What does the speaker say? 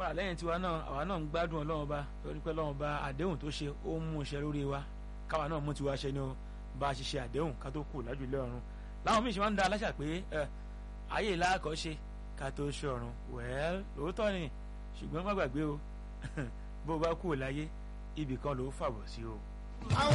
fara lẹ́yìn tiwa náà àwa náà ń gbádùn Ọlọ́run Ọba torí pé Ọlọ́run Ọba àdéhùn tó ṣe ó mú iṣẹ́ lórí wa káwa náà mú tiwa ṣe ni ó bá a ṣiṣẹ́ àdéhùn ká tó kù lájúlé ọ̀run láwọn míì ṣe máa ń da aláṣà pé ayé ìlàkọ̀ọ́ṣe ká tó ṣe ọ̀run wẹ́ẹ́ lóòótọ́ ni ṣùgbọ́n má gbàgbé o bó bá kú láyé ibì kan ló fàbọ̀ sí o.